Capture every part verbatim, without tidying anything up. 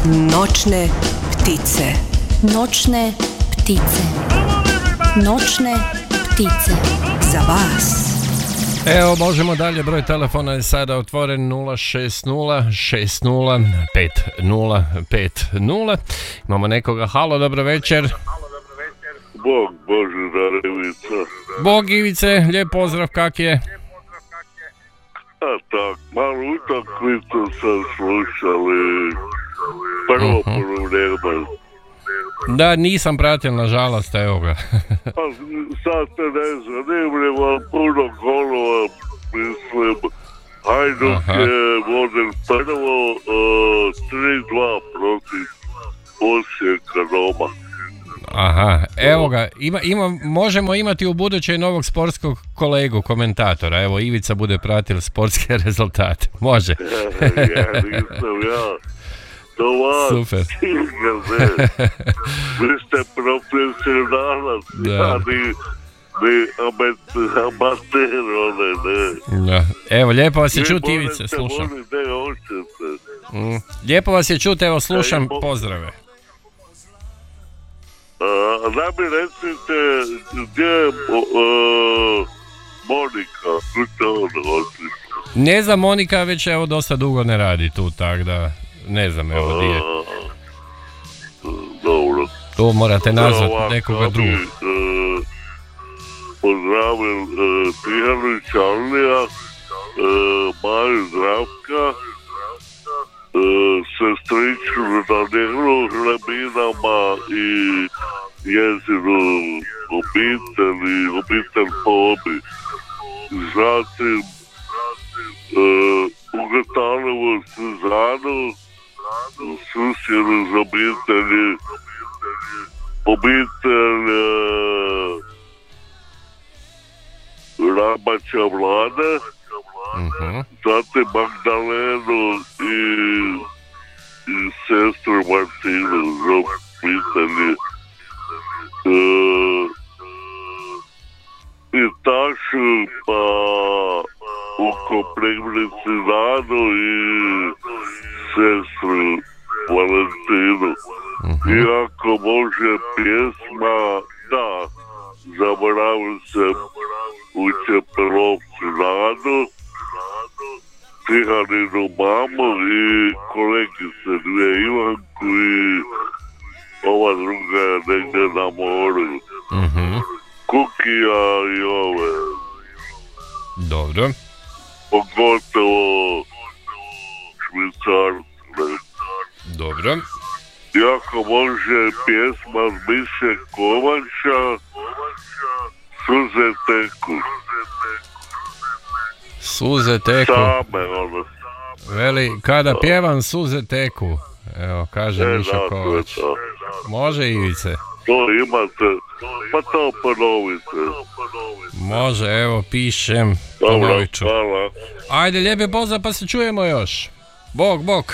Noćne ptice. Noćne ptice. Noćne ptice. Za vas. Evo, možemo dalje, broj telefona je sada otvoren nula šest nula šest nula pet nula pet nula. Imamo nekoga, halo, dobro večer. Bog, Božidar Ivica. Bog Ivice, lijep pozdrav, kak je? A tak, malo utakmicu sam slušali prvo uh-huh. polovrijeme. Da, nisam pratio, nažalost, evo ga. Pa sad te ne zanimljivo, puno golova, mislim, Hajduk Aha. je voden prvo uh, tri dva protiv Osijeka doma. Aha, evo ga, ima, ima, možemo imati u buduće novog sportskog kolegu, komentatora. Evo, Ivica bude pratil sportske rezultate. Može. Ja nisam ja. Do vas. Super. Vi ste profesionalac. Da. Ja ni, ni amater, one, ne. Da. Evo, lijepo vas je Vi čuti, morate Ivice, slušam. voliti, ne hoćete. Mm. Lijepo vas je čuti, evo, slušam, Evo. pozdrave. A da mi recite gdje je uh, Monika, kuće ona otišla. Ne znam, Monika već evo dosta dugo ne radi tu, tak da ne znam, evo gdje je. Dobro. To morate nazvati Ovako, nekoga ja bi, drugog. uh, pozdravim uh, Tihanu Čalnija, uh, Maju Zdravka, uh, sestriču na njegovu Hlebinama i njezinu obitelj i obitelj po obi. Zatim uh, Ugatanovu Suzanu, susjedu z obitelji, obitelj uh, Rabača Vlade, Uh-huh. zatim Magdalenu i, i sestru Martinu za obitelji. Uh, I Tašu, pa u Koprivnici Nadu i sestru Valentinu. Uh-huh. I ako može pjesma, da, zaboravim se u Čepelovcu Nadu, Tihaninu mamu i kolegice dvije, Ivanku i ova druga je negdje na moru. Uh-huh. Kukija i ove, Dobro. pogotovo Švicarce. Dobro. I ako može pjesma Miše Kovača, Suze teku. Suze teku. Same, ono. Veli, kada pjevam suze teku. Evo, kaže E, Miša da, to je Kovač. to. Može, Ivice? To imate, pa to ponovite. Može, evo, pišem. Dobro, Ponovit ću. hvala. Ajde, lijepi pozdrav, pa se čujemo još. Bog, bog.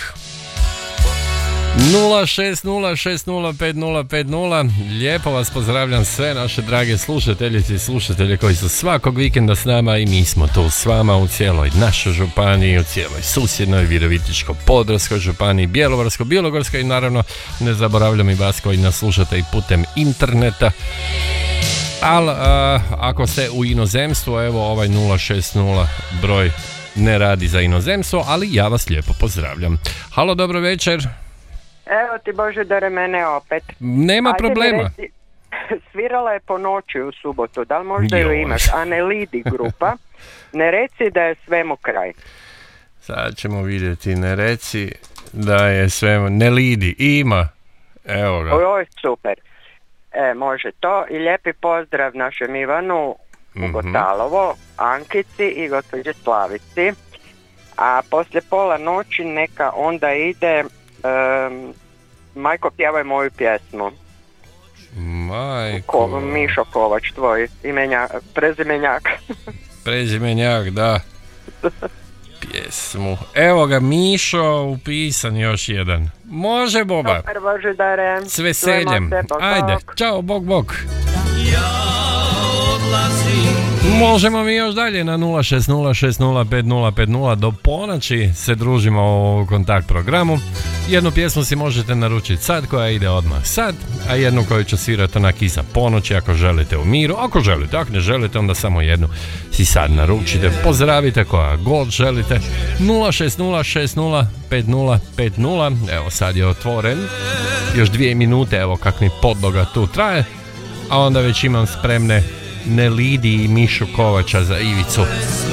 nula šest nula šest nula pet nula pet nula. Lijepo vas pozdravljam sve naše drage slušateljice i slušatelje koji su svakog vikenda s nama i mi smo tu s vama u cijeloj našoj županiji, u cijeloj susjednoj Virovitičko-podravskoj županiji, Bjelovarsko-bilogorskoj i naravno ne zaboravljam i vas koji nas slušate i putem interneta. Ali ako ste u inozemstvu, evo ovaj nula šest nula broj ne radi za inozemstvo, ali ja vas lijepo pozdravljam. Halo, dobro večer. Evo ti Božidare, mene opet. Nema Ajde mi problema. reci, svirala je po noći u subotu, da li možda ju Joj. imaš? A ne Lidi grupa. Ne reci da je svemu kraj. Sad ćemo vidjeti, ne reci da je sve, ne lidi, ima. Evo ga. Oj, super. E, može to. I lijepi pozdrav našem Ivanu Mhm. Gotalovo, Ankici i gospođi Slavici. A poslije pola noći neka onda ide um, Majko, pjevaj moju pjesmu. Majko. Ko, Mišo Kovač, tvoj imenja, prezimenjak. Prezimenjak, da. Pjesmu. Evo ga, Mišo, upisan još jedan. Može, Boba. Super, Božidare. S veseljem. Čujemo se, bok, Ajde, bok. čao, bog, bog. Možemo mi još dalje na nula šest nula šest nula pet nula pet nula. Do ponoći se družimo u kontakt programu. Jednu pjesmu si možete naručiti sad koja ide odmah sad, a jednu koju ću svirati onak iza ponoći ako želite u miru. Ako želite, ako ne želite onda samo jednu si sad naručite. Pozdravite koja god želite. nula šest nula šest nula pet nula pet nula. Evo sad je otvoren. Još dvije minute, evo kak mi podloga tu traje. A onda već imam spremne Nelidi i Mišu Kovača za Ivicu.